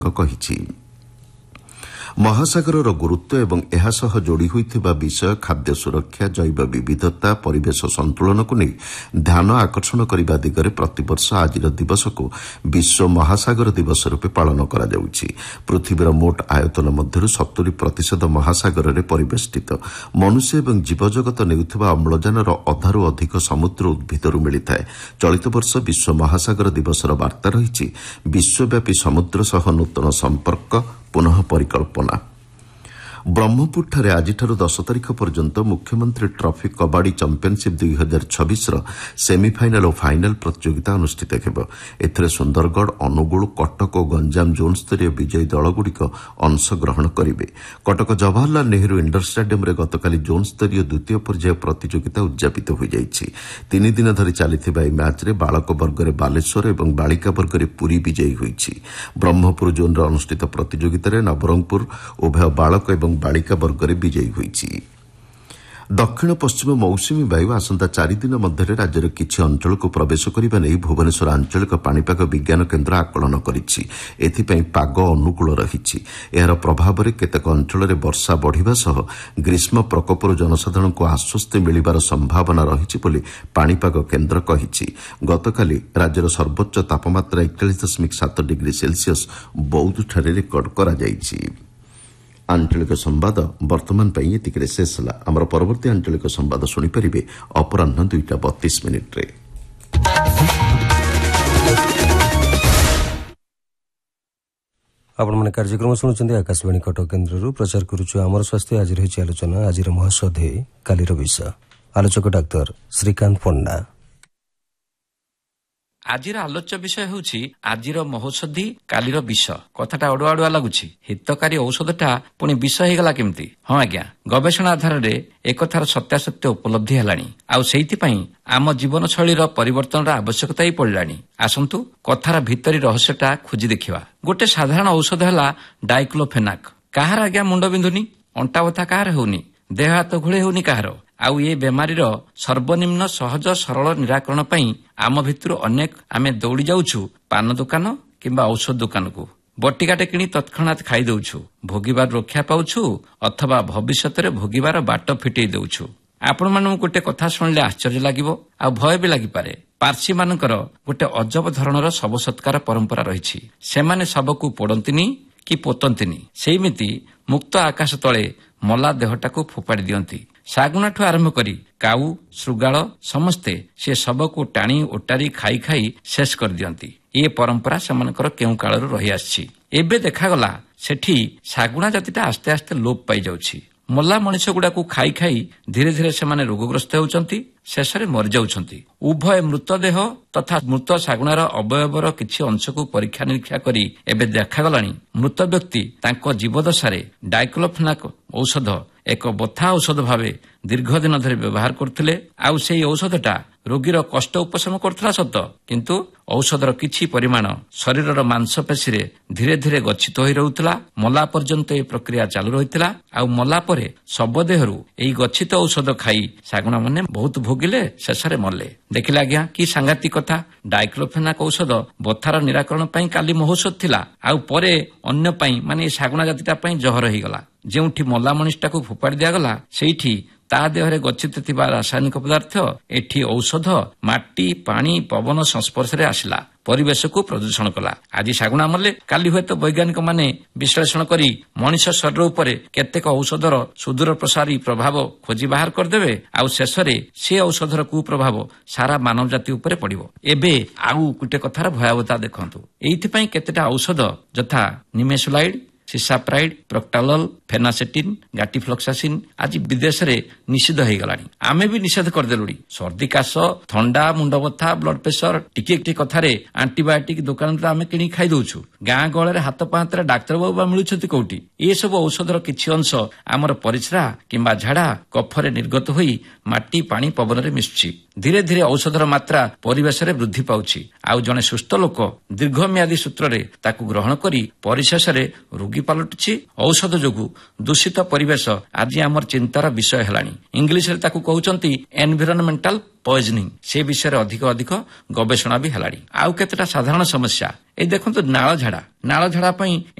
କହିଛି। ମହାସାଗରର ଗୁରୁତ୍ୱ ଏବଂ ଏହା ସହ ଯୋଡ଼ି ହୋଇଥିବା ବିଷୟ ଖାଦ୍ୟ ସୁରକ୍ଷା, ଜୈବ ବିବିଧତା, ପରିବେଶ ସନ୍ତୁଳନକୁ ନେଇ ଧ୍ୟାନ ଆକର୍ଷଣ କରିବା ଦିଗରେ ପ୍ରତିବର୍ଷ ଆଜିର ଦିବସକୁ ବିଶ୍ୱ ମହାସାଗର ଦିବସ ରୂପେ ପାଳନ କରାଯାଉଛି। ପୃଥିବୀର ମୋଟ ଆୟତନ ମଧ୍ୟରୁ 70% ମହାସାଗରରେ ପରିବେଷ୍ଟିତ। ମନୁଷ୍ୟ ଏବଂ ଜୀବଜଗତ ନେଉଥିବା ଅମ୍ଳଜାନର ଅଧାରୁ ଅଧିକ ସମୁଦ୍ର ଉଦ୍ଭିଦରୁ ମିଳିଥାଏ। ଚଳିତ ବର୍ଷ ବିଶ୍ୱ ମହାସାଗର ଦିବସର ବାର୍ତ୍ତା ରହିଛି ବିଶ୍ୱବ୍ୟାପୀ ସମୁଦ୍ର ସହ ନୂତନ ସମ୍ପର୍କ, ପୁନଃ ପରିକଳ୍ପନା। ବ୍ରହ୍ମପୁରଠାରେ ଆଜିଠାରୁ 10 ତାରିଖ ପର୍ଯ୍ୟନ୍ତ ମୁଖ୍ୟମନ୍ତ୍ରୀ ଟ୍ରଫି କବାଡ଼ି ଚାମ୍ପିୟନସିପ୍ 2026ର ସେମିଫାଇନାଲ୍ ଓ ଫାଇନାଲ୍ ପ୍ରତିଯୋଗିତା ଅନୁଷ୍ଠିତ ହେବ। ଏଥିରେ ସୁନ୍ଦରଗଡ଼, ଅନୁଗୁଳ, କଟକ ଓ ଗଞ୍ଜାମ ଜୋନ୍ସ୍ତରୀୟ ବିଜୟୀ ଦଳଗୁଡ଼ିକ ଅଂଶଗ୍ରହଣ କରିବେ। କଟକ ଜବାହରଲାଲ ନେହେରୁ ଇଣ୍ଡୋର ଷ୍ଟାଡିୟମ୍ରେ ଗତକାଲି ଜୋନ୍ସ୍ତରୀୟ ଦ୍ୱିତୀୟ ପର୍ଯ୍ୟାୟ ପ୍ରତିଯୋଗିତା ଉଦ୍ଯାପିତ ହୋଇଯାଇଛି। 3 ଦିନ ଧରି ଚାଲିଥିବା ଏହି ମ୍ୟାଚ୍ରେ ବାଳକ ବର୍ଗରେ ବାଲେଶ୍ୱର ଏବଂ ବାଳିକା ବର୍ଗରେ ପୁରୀ ବିଜୟୀ ହୋଇଛି। ବ୍ରହ୍ମପୁର ଜୋନ୍ରେ ଅନୁଷ୍ଠିତ ପ୍ରତିଯୋଗିତାରେ ନବରଙ୍ଗପୁର ଉଭୟ ବାଳକ ଏବଂ ବାଳିକା ବର୍ଗରେ ବିଜୟୀ ହୋଇଛି। ଦକ୍ଷିଣ ପଶ୍ଚିମ ମୌସୁମୀ ବାୟୁ ଆସନ୍ତା 4 ଦିନ ମଧ୍ୟରେ ରାଜ୍ୟର କିଛି ଅଞ୍ଚଳକୁ ପ୍ରବେଶ କରିବା ନେଇ ଭୁବନେଶ୍ୱର ଆଞ୍ଚଳିକ ପାଣିପାଗ ବିଜ୍ଞାନ କେନ୍ଦ୍ର ଆକଳନ କରିଛି। ଏଥିପାଇଁ ପାଗ ଅନୁକୂଳ ରହିଛି। ଏହାର ପ୍ରଭାବରେ କେତେକ ଅଞ୍ଚଳରେ ବର୍ଷା ବଢ଼ିବା ସହ ଗ୍ରୀଷ୍ମ ପ୍ରକୋପରୁ ଜନସାଧାରଣଙ୍କୁ ଆଶ୍ୱସ୍ତି ମିଳିବାର ସମ୍ଭାବନା ରହିଛି ବୋଲି ପାଣିପାଗ କେନ୍ଦ୍ର କହିଛି। ଗତକାଲି ରାଜ୍ୟର ସର୍ବୋଚ୍ଚ ତାପମାତ୍ରା 41.7 ଡିଗ୍ରୀ ସେଲ୍ସିୟସ୍ ବୌଦ୍ଧଠାରେ ରେକର୍ଡ କରାଯାଇଛି। ଆଞ୍ଚଳିକ ସମ୍ବାଦ ବର୍ତ୍ତମାନ ପାଇଁ ଏତିକିରେ ଶେଷ ହେଲା। ଆମର ପରବର୍ତ୍ତୀ ଆଞ୍ଚଳିକ ସମ୍ବାଦ ଶୁଣିପାରିବେ ଅପରାହ୍ନ 2:32। ଆପଣମାନେ କାର୍ଯ୍ୟକ୍ରମ ଶୁଣୁଛନ୍ତି ଆକାଶବାଣୀ କଟକ କେନ୍ଦ୍ରରୁ। ପ୍ରଚାର କରୁଛୁ ଆମର ସ୍ୱାସ୍ଥ୍ୟ। ଆଜି ରହିଛି ଆଲୋଚନା ଆଜିର ମହାଷଧି କାଲିର ବିଷ। ଆଲୋଚକ ଡାକ୍ତର ଶ୍ରୀକାନ୍ତ ପଣ୍ଡା। ଆଜିର ଆଲୋଚ୍ୟ ବିଷୟ ହେଉଛି ଆଜିର ମହୌଷଧି କାଲିର ବିଷ। କଥାଟା ଅଡୁଆ ଅଡୁଆ ଲାଗୁଛି। ହିତକାରୀ ଔଷଧଟା ପୁଣି ବିଷ ହେଇଗଲା କେମିତି? ହଁ ଆଜ୍ଞା, ଗବେଷଣା ଆଧାରରେ ଏକଥାର ସତ୍ୟାସତ୍ୟ ଉପଲବ୍ଧି ହେଲାଣି। ଆଉ ସେଇଥିପାଇଁ ଆମ ଜୀବନଶୈଳୀର ପରିବର୍ତ୍ତନର ଆବଶ୍ୟକତା ହିଁ ପଡ଼ିଲାଣି। ଆସନ୍ତୁ କଥାର ଭିତରି ରହସ୍ୟଟା ଖୋଜି ଦେଖିବା। ଗୋଟେ ସାଧାରଣ ଔଷଧ ହେଲା ଡାଇକ୍ଲୋଫେନାକ୍। କାହାର ଆଜ୍ଞା ମୁଣ୍ଡ ବିନ୍ଧୁନି? ଅଣ୍ଟା ବଥା କାହାର ହେଉନି? ଦେହ ହାତ ଘୋଳେଇ ହେଉନି କାହାର? ଆଉ ଏ ବେମାରୀର ସର୍ବନିମ୍ନ ସହଜ ସରଳ ନିରାକରଣ ପାଇଁ ଆମ ଭିତରୁ ଅନେକ ଆମେ ଦୌଡ଼ି ଯାଉଛୁ ପାନ ଦୋକାନ କିମ୍ବା ଔଷଧ ଦୋକାନକୁ। ବଟିକାଟେ କିଣି ତତ୍କ୍ଷଣାତ୍ ଖାଇଦେଉଛୁ। ଭୋଗିବାର ରକ୍ଷା ପାଉଛୁ ଅଥବା ଭବିଷ୍ୟତରେ ଭୋଗିବାର ବାଟ ଫିଟେଇ ଦେଉଛୁ। ଆପଣମାନଙ୍କୁ ଗୋଟେ କଥା ଶୁଣିଲେ ଆଶ୍ଚର୍ଯ୍ୟ ଲାଗିବ, ଆଉ ଭୟ ବି ଲାଗିପାରେ। ପାର୍ସିମାନଙ୍କର ଗୋଟେ ଅଜବ ଧରଣର ଶବ ସତ୍କାର ପରମ୍ପରା ରହିଛି। ସେମାନେ ଶବକୁ ପୋଡ଼ନ୍ତିନି କି ପୋତନ୍ତିନି। ସେଇମିତି ମୁକ୍ତ ଆକାଶ ତଳେ ମଲା ଦେହଟାକୁ ଫୋପାଡ଼ି ଦିଅନ୍ତି। ଶାଗୁଣାଠୁ ଆରମ୍ଭ କରି କାଉ, ଶୃଗାଳ ସମସ୍ତେ ସେ ଶବକୁ ଟାଣି ଓଟାରି ଖାଇ ଖାଇ ଶେଷ କରିଦିଅନ୍ତି। ଏ ପରମ୍ପରା ସେମାନଙ୍କର କେଉଁ କାଳରୁ ରହିଆସିଛି। ଏବେ ଦେଖାଗଲା ସେଠି ଶାଗୁଣା ଜାତିଟା ଆସ୍ତେ ଆସ୍ତେ ଲୋପ ପାଇଯାଉଛି। ମଲା ମଣିଷ ଗୁଡାକୁ ଖାଇ ଖାଇ ଧୀରେ ଧୀରେ ସେମାନେ ରୋଗଗ୍ରସ୍ତ ହେଉଛନ୍ତି, ଶେଷରେ ମରିଯାଉଛନ୍ତି। ଉଭୟ ମୃତଦେହ ତଥା ମୃତ ଶାଗୁଣାର ଅବୟବର କିଛି ଅଂଶକୁ ପରୀକ୍ଷା ନିରୀକ୍ଷା କରି ଏବେ ଦେଖାଗଲାଣି ମୃତ ବ୍ୟକ୍ତି ତାଙ୍କ ଜୀବଦଶାରେ ଡାଇକ୍ଲୋଫେନାକ୍ ଔଷଧ ଏକ ବଥା ଔଷଧ ଭାବେ ଦୀର୍ଘ ଦିନ ଧରି ବ୍ୟବହାର କରୁଥିଲେ। ଆଉ ସେହି ଔଷଧଟା ରୋଗୀର କଷ୍ଟ ଉପଶମ କରୁଥିଲା ସତ, କିନ୍ତୁ ଔଷଧର କିଛି ପରିମାଣ ଶରୀରର ମାଂସପେଶୀରେ ଧୀରେ ଧୀରେ ଗଚ୍ଛିତ ହୋଇ ରହୁଥିଲା। ମଲା ପର୍ଯ୍ୟନ୍ତ ଏହି ପ୍ରକ୍ରିୟା ଚାଲୁ ରହିଥିଲା। ଆଉ ମଲା ପରେ ଶବ ଦେହରୁ ଏହି ଗଚ୍ଛିତ ଔଷଧ ଖାଇ ଶାଗୁଣାମାନେ ବହୁତ ଭୋଗିଲେ, ଶେଷରେ ମଲେ। ଦେଖିଲେ ଆଜ୍ଞା କି ସାଂଘାତିକ କଥା। ଡାଇକ୍ଲୋଫେନାକ୍ ଔଷଧ ବଥାର ନିରାକରଣ ପାଇଁ କାଲି ମହୌଷଧ ଥିଲା, ଆଉ ପରେ ଅନ୍ୟ ପାଇଁ ମାନେ ଏ ଶାଗୁଣା ଜାତିଟା ପାଇଁ ଜହର ହେଇଗଲା। ଯେଉଁଠି ମଲା ମଣିଷଟାକୁ ଫୋପାଡ଼ି ଦିଆଗଲା ସେଇଠି ତା ଦେହରେ ଗଚ୍ଛିତ ଥିବା ରାସାୟନିକ ପଦାର୍ଥ ଏଠି ଔଷଧ ମାଟି, ପାଣି, ପବନ ସଂସ୍ପର୍ଶରେ ଆସିଲା, ପରିବେଶକୁ ପ୍ରଦୂଷଣ କଲା। ଆଜି ଶାଗୁଣା ମଲେ, କାଲି ହୁଏତ ବୈଜ୍ଞାନିକମାନେ ବିଶ୍ଳେଷଣ କରି ମଣିଷ ଶରୀର ଉପରେ କେତେକ ଔଷଧର ସୁଦୂର ପ୍ରସାରୀ ପ୍ରଭାବ ଖୋଜି ବାହାର କରିଦେବେ। ଆଉ ଶେଷରେ ସେ ଔଷଧର କୁପ୍ରଭାବ ସାରା ମାନବ ଜାତି ଉପରେ ପଡ଼ିବ। ଏବେ ଆଉ ଗୋଟେ କଥାର ଭୟାବହତା ଦେଖନ୍ତୁ। ଏଇଥିପାଇଁ କେତେଟା ଔଷଧ ଯଥା ନିମେସୁଲାଇଡ୍, ସିସାପ୍ରାଇଡ୍, ପ୍ରକ୍ଟାଲୋଲ, ଫେନାସେଟିନ୍, ଗାଟିଫ୍ଲକ୍ସାସିନ୍ ଆଜି ବିଦେଶରେ ନିଷିଦ୍ଧ ହେଇଗଲାଣି। ଆମେ ବି ନିଷେଧ କରିଦେଲୁଣି। ସର୍ଦ୍ଦି କାଶ, ଥଣ୍ଡା, ମୁଣ୍ଡବଥା, ବ୍ଲଡ ପ୍ରେସର ଟିକେ ଟିକେ କଥାରେ ଆଣ୍ଟିବାୟୋଟିକ ଦୋକାନରେ ଆମେ କିଣିକି ଖାଇଦଉଛୁ। ଗାଁ ଗହଳରେ ହାତ ପାହାନ୍ତରେ ଡାକ୍ତର ବାବୁ ବା ମିଳୁଛନ୍ତି କୋଉଠି? ଏସବୁ ଔଷଧର କିଛି ଅଂଶ ଆମର ପରିସ୍ରା କିମ୍ବା ଝାଡା, କଫରେ ନିର୍ଗତ ହୋଇ ମାଟି, ପାଣି, ପବନରେ ମିଶୁଛି। ଧୀରେ ଧୀରେ ଔଷଧର ମାତ୍ରା ପରିବେଶରେ ବୃଦ୍ଧି ପାଉଛି। ଆଉ ଜଣେ ସୁସ୍ଥ ଲୋକ ଦୀର୍ଘମିଆଦୀ ସୂତ୍ରରେ ତାକୁ ଗ୍ରହଣ କରି ପରିଶେଷରେ ରୋଗୀ ପାଲଟୁଛି। ଔଷଧ ଯୋଗୁଁ ଦୂଷିତ ପରିବେଶ ଆଜି ଆମର ଚିନ୍ତାର ବିଷୟ ହେଲାଣି। ଇଂଲିଶରେ ତାକୁ କହୁଛନ୍ତି ଏନଭାଇରନମେଣ୍ଟାଲ ପଏଜନିଂ। ସେ ବିଷୟରେ ଅଧିକ ଗବେଷଣା ବି ହେଲାଣି। ଆଉ କେତେଟା ସାଧାରଣ ସମସ୍ୟା, ଏଇ ଦେଖନ୍ତୁ ନାଳ ଝାଡା ପାଇଁ